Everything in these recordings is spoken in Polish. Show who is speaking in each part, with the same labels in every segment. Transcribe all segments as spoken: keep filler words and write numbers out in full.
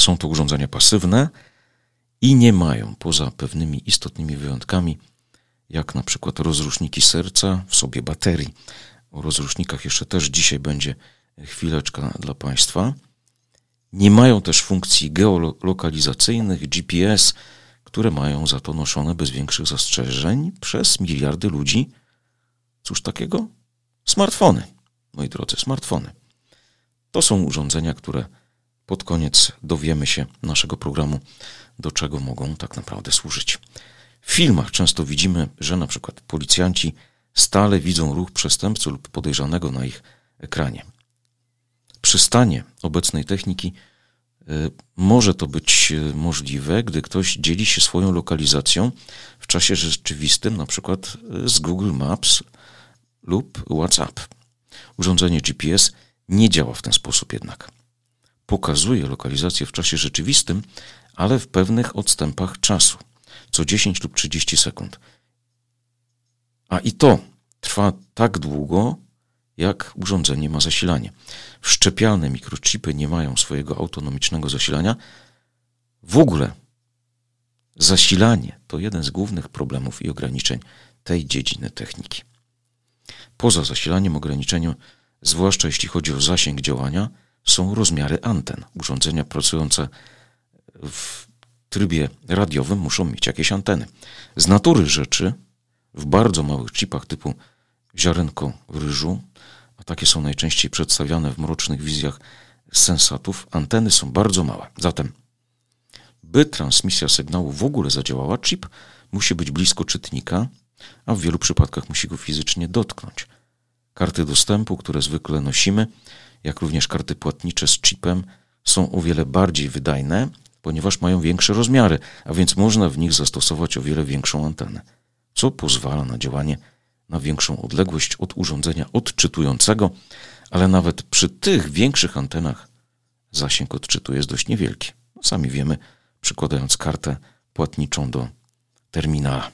Speaker 1: Są to urządzenia pasywne i nie mają, poza pewnymi istotnymi wyjątkami, jak na przykład rozruszniki serca, w sobie baterii. O rozrusznikach jeszcze też dzisiaj będzie chwileczka dla Państwa. Nie mają też funkcji geolokalizacyjnych, G P S, które mają za to noszone bez większych zastrzeżeń przez miliardy ludzi. Cóż takiego? Smartfony, moi drodzy, smartfony. To są urządzenia, które pod koniec dowiemy się naszego programu, do czego mogą tak naprawdę służyć. W filmach często widzimy, że na przykład policjanci stale widzą ruch przestępcy lub podejrzanego na ich ekranie. Przy stanie obecnej techniki y, może to być możliwe, gdy ktoś dzieli się swoją lokalizacją w czasie rzeczywistym, na przykład z Google Maps lub WhatsApp. Urządzenie G P S nie działa w ten sposób jednak. Pokazuje lokalizację w czasie rzeczywistym, ale w pewnych odstępach czasu, co dziesięć lub trzydzieści sekund. A i to trwa tak długo, jak urządzenie ma zasilanie. Wszczepialne mikrochipy nie mają swojego autonomicznego zasilania. W ogóle zasilanie to jeden z głównych problemów i ograniczeń tej dziedziny techniki. Poza zasilaniem ograniczeniem, zwłaszcza jeśli chodzi o zasięg działania, są rozmiary anten. Urządzenia pracujące w trybie radiowym muszą mieć jakieś anteny. Z natury rzeczy w bardzo małych chipach typu ziarenko ryżu, a takie są najczęściej przedstawiane w mrocznych wizjach sensatów, anteny są bardzo małe. Zatem, by transmisja sygnału w ogóle zadziałała, chip musi być blisko czytnika, a w wielu przypadkach musi go fizycznie dotknąć. Karty dostępu, które zwykle nosimy, jak również karty płatnicze z chipem, są o wiele bardziej wydajne, ponieważ mają większe rozmiary, a więc można w nich zastosować o wiele większą antenę, co pozwala na działanie na większą odległość od urządzenia odczytującego, ale nawet przy tych większych antenach zasięg odczytu jest dość niewielki. Sami wiemy, przykładając kartę płatniczą do terminala.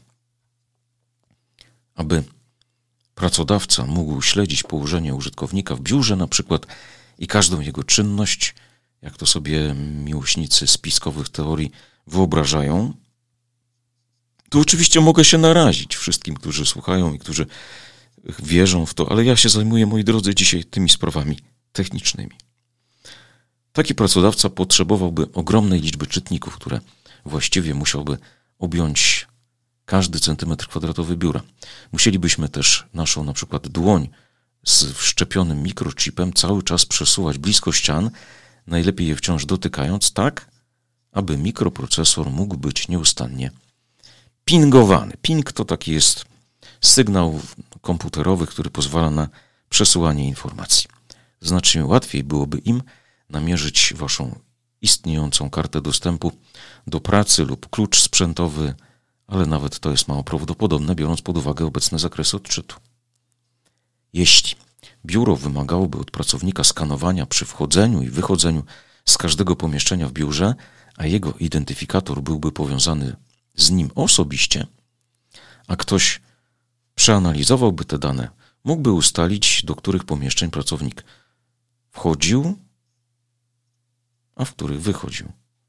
Speaker 1: Aby pracodawca mógł śledzić położenie użytkownika w biurze na przykład i każdą jego czynność, jak to sobie miłośnicy spiskowych teorii wyobrażają, to oczywiście mogę się narazić wszystkim, którzy słuchają i którzy wierzą w to, ale ja się zajmuję, moi drodzy, dzisiaj tymi sprawami technicznymi. Taki pracodawca potrzebowałby ogromnej liczby czytników, które właściwie musiałby objąć każdy centymetr kwadratowy biura. Musielibyśmy też naszą na przykład dłoń z wszczepionym mikrochipem cały czas przesuwać blisko ścian, najlepiej je wciąż dotykając, tak, aby mikroprocesor mógł być nieustannie pingowany. Ping to taki jest sygnał komputerowy, który pozwala na przesyłanie informacji. Znacznie łatwiej byłoby im namierzyć waszą istniejącą kartę dostępu do pracy lub klucz sprzętowy, ale nawet to jest mało prawdopodobne, biorąc pod uwagę obecne zakresy odczytu. Jeśli biuro wymagałoby od pracownika skanowania przy wchodzeniu i wychodzeniu z każdego pomieszczenia w biurze, a jego identyfikator byłby powiązany z nim osobiście, a ktoś przeanalizowałby te dane, mógłby ustalić, do których pomieszczeń pracownik wchodził, a w których wychodził.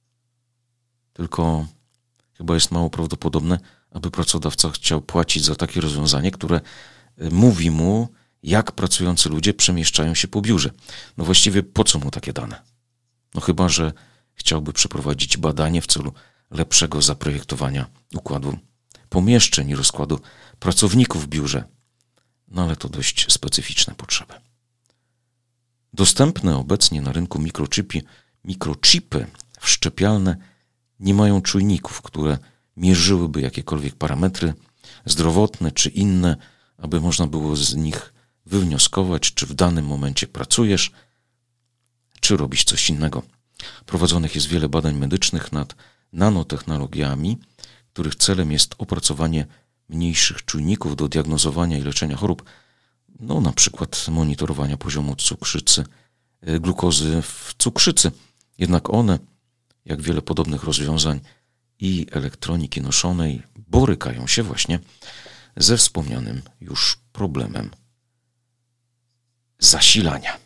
Speaker 1: Tylko chyba jest mało prawdopodobne, aby pracodawca chciał płacić za takie rozwiązanie, które mówi mu, jak pracujący ludzie przemieszczają się po biurze. No właściwie po co mu takie dane? No chyba, że chciałby przeprowadzić badanie w celu lepszego zaprojektowania układu pomieszczeń i rozkładu pracowników w biurze. No ale to dość specyficzne potrzeby. Dostępne obecnie na rynku mikrochipy, mikrochipy wszczepialne nie mają czujników, które mierzyłyby jakiekolwiek parametry zdrowotne czy inne, aby można było z nich wywnioskować, czy w danym momencie pracujesz, czy robisz coś innego. Prowadzonych jest wiele badań medycznych nad nanotechnologiami, których celem jest opracowanie mniejszych czujników do diagnozowania i leczenia chorób, no na przykład monitorowania poziomu cukrzycy, glukozy w cukrzycy. Jednak one, jak wiele podobnych rozwiązań i elektroniki noszonej, borykają się właśnie ze wspomnianym już problemem zasilania.